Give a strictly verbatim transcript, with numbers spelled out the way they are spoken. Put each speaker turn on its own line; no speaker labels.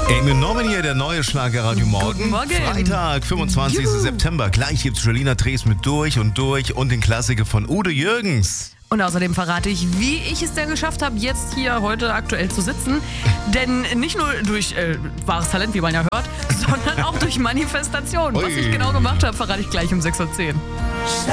Amy Norman hier, der neue Schlagerradio Morgen.
Guten Morgen.
Freitag, fünfundzwanzigster
Juhu.
September. Gleich gibt's Julina Drees mit Durch und Durch und den Klassiker von Udo Jürgens.
Und außerdem verrate ich, wie ich es denn geschafft habe, jetzt hier heute aktuell zu sitzen. Denn nicht nur durch äh, wahres Talent, wie man ja hört, sondern auch durch Manifestation. Was
Ui.
ich genau gemacht habe, verrate ich gleich um sechs Uhr zehn.